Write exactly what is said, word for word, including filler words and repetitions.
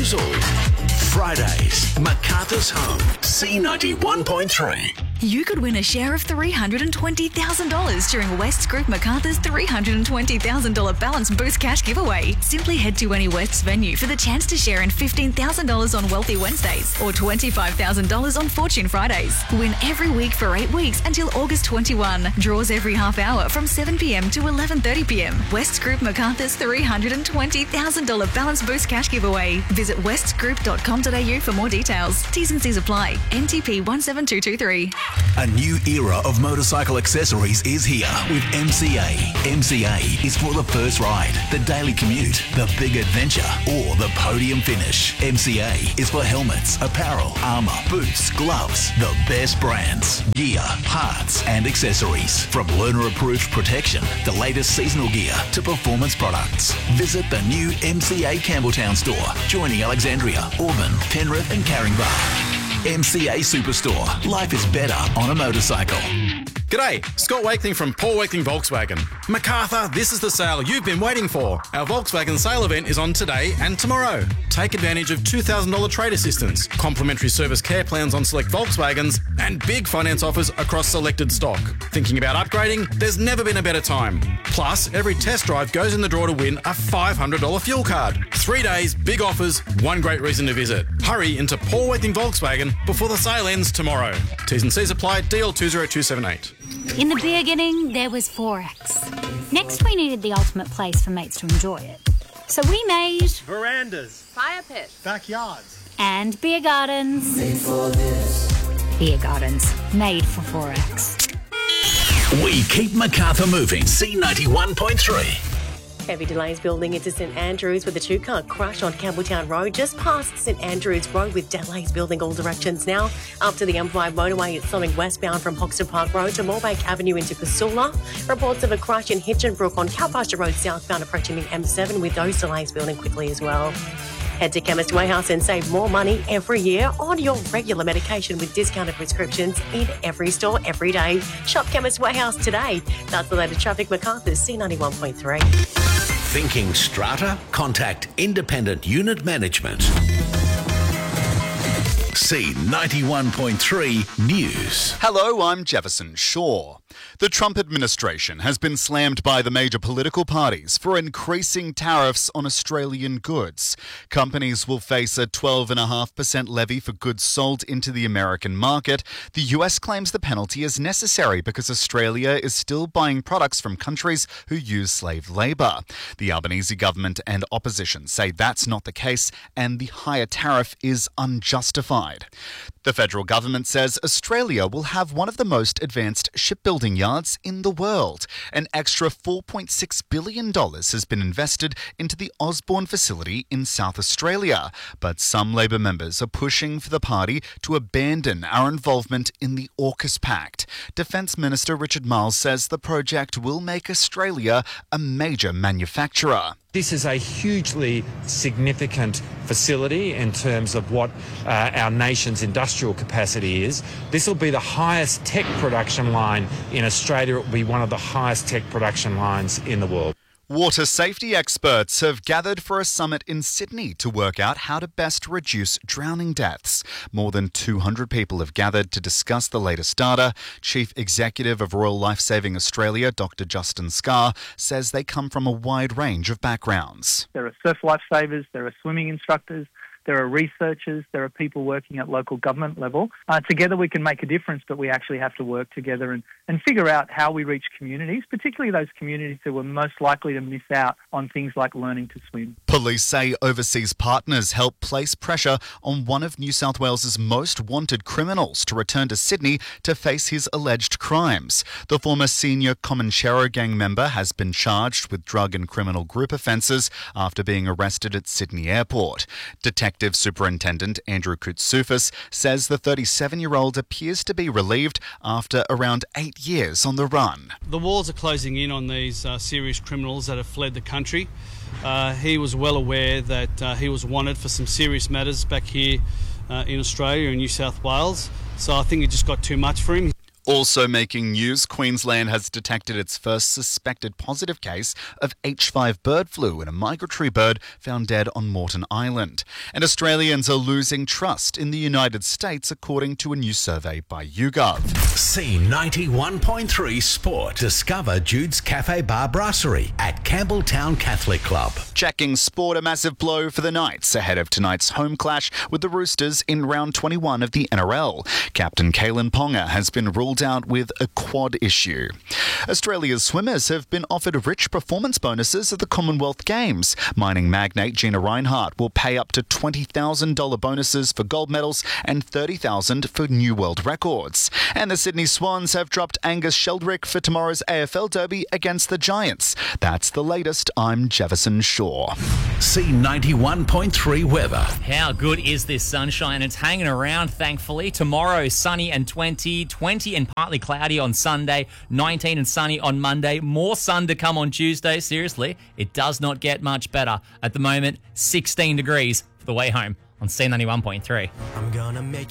Woozle. Fridays, MacArthur's Home, C ninety-one point three. You could win a share of three hundred twenty thousand dollars during West's Group MacArthur's three hundred twenty thousand dollars Balance Boost Cash giveaway. Simply head to any West's venue for the chance to share in fifteen thousand dollars on Wealthy Wednesdays or twenty-five thousand dollars on Fortune Fridays. Win every week for eight weeks until August twenty-first. Draws every half hour from seven p.m. to eleven thirty p.m. West's Group MacArthur's three hundred twenty thousand dollars Balance Boost Cash giveaway. Visit west group dot com dot a u for more details. T's and C's apply. N T P one seven two two three. A new era of motorcycle accessories is here with M C A. M C A is for the first ride, the daily commute, the big adventure, or the podium finish. M C A is for helmets, apparel, armour, boots, gloves, the best brands, gear, parts and accessories. From learner-approved protection, the latest seasonal gear to performance products. Visit the new M C A Campbelltown store, joining Alexandria, Auburn, Penrith and Caringbah. M C A Superstore. Life is better on a motorcycle. G'day, Scott Wakeling from Paul Wakeling Volkswagen. MacArthur, this is the sale you've been waiting for. Our Volkswagen sale event is on today and tomorrow. Take advantage of two thousand dollars trade assistance, complimentary service care plans on select Volkswagens, and big finance offers across selected stock. Thinking about upgrading? There's never been a better time. Plus, every test drive goes in the draw to win a five hundred dollars fuel card. Three days, big offers, one great reason to visit. Hurry into Paul Wakeling Volkswagen before the sale ends tomorrow. T's and C's apply, D L two zero two seven eight. In the beginning, there was Forex. Next, we needed the ultimate place for mates to enjoy it. So we made... verandas, fire pits, backyards, and beer gardens. Made for this. Beer gardens, made for Forex. We keep MacArthur moving. C ninety-one point three. Heavy delays building into St Andrews with a two-car crash on Campbelltown Road just past St Andrews Road, with delays building all directions now. Up to the M five motorway, it's slowing westbound from Hoxton Park Road to Moorebank Avenue into Casula. Reports of a crash in Hitchinbrook on Cowpasture Road southbound approaching the M seven, with those delays building quickly as well. Head to Chemist Warehouse and save more money every year on your regular medication with discounted prescriptions in every store every day. Shop Chemist Warehouse today. That's the latest traffic. MacArthur's C ninety-one point three. Thinking strata? Contact Independent Unit Management. C ninety-one point three News. Hello, I'm Jefferson Shaw. The Trump administration has been slammed by the major political parties for increasing tariffs on Australian goods. Companies will face a twelve point five percent levy for goods sold into the American market. The U S claims the penalty is necessary because Australia is still buying products from countries who use slave labour. The Albanese government and opposition say that's not the case and the higher tariff is unjustified. The federal government says Australia will have one of the most advanced shipbuilding yards in the world. An extra four point six billion dollars has been invested into the Osborne facility in South Australia, but some Labor members are pushing for the party to abandon our involvement in the AUKUS Pact. Defence Minister Richard Marles says the project will make Australia a major manufacturer. This is a hugely significant facility in terms of what uh, our nation's industrial capacity is. This will be the highest tech production line in Australia. It will be one of the highest tech production lines in the world. Water safety experts have gathered for a summit in Sydney to work out how to best reduce drowning deaths. More than two hundred people have gathered to discuss the latest data. Chief Executive of Royal Lifesaving Australia, Doctor Justin Scarr, says they come from a wide range of backgrounds. There are surf lifesavers, there are swimming instructors, there are researchers, there are people working at local government level. Uh, together we can make a difference, but we actually have to work together and, and figure out how we reach communities, particularly those communities who are most likely to miss out on things like learning to swim. Police say overseas partners help place pressure on one of New South Wales's most wanted criminals to return to Sydney to face his alleged crimes. The former senior Comanchero gang member has been charged with drug and criminal group offences after being arrested at Sydney Airport. Detective Detective Superintendent Andrew Koutsouphis says the thirty-seven-year-old appears to be relieved after around eight years on the run. The walls are closing in on these uh, serious criminals that have fled the country. Uh, he was well aware that uh, he was wanted for some serious matters back here uh, in Australia and New South Wales, so I think it just got too much for him. Also making news, Queensland has detected its first suspected positive case of H five bird flu in a migratory bird found dead on Moreton Island. And Australians are losing trust in the United States, according to a new survey by YouGov. C ninety-one point three Sport. Discover Jude's Cafe Bar Brasserie at Campbelltown Catholic Club. Checking sport, a massive blow for the Knights ahead of tonight's home clash with the Roosters in round twenty-one of the N R L. Captain Kalen Ponga has been ruled out with a quad issue. Australia's swimmers have been offered rich performance bonuses at the Commonwealth Games. Mining magnate Gina Reinhart will pay up to twenty thousand dollars bonuses for gold medals and thirty thousand dollars for new world records. And the Sydney Swans have dropped Angus Sheldrick for tomorrow's A F L Derby against the Giants. That's the latest. I'm Jefferson Shaw. C ninety-one point three weather. How good is this sunshine? It's hanging around, thankfully. Tomorrow, sunny and twenty, twenty and partly cloudy on Sunday, nineteen and sunny on Monday. More sun to come on Tuesday. Seriously, it does not get much better. At the moment, sixteen degrees for the way home on C ninety-one point three. I'm gonna make